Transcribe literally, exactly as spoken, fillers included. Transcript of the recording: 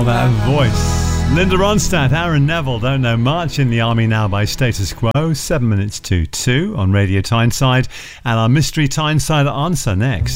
Oh, that voice. Linda Ronstadt, Aaron Neville, Don't Know Much, In the Army Now by Status Quo, seven minutes to two on Radio Tyneside, and our Mystery Tyneside answer next.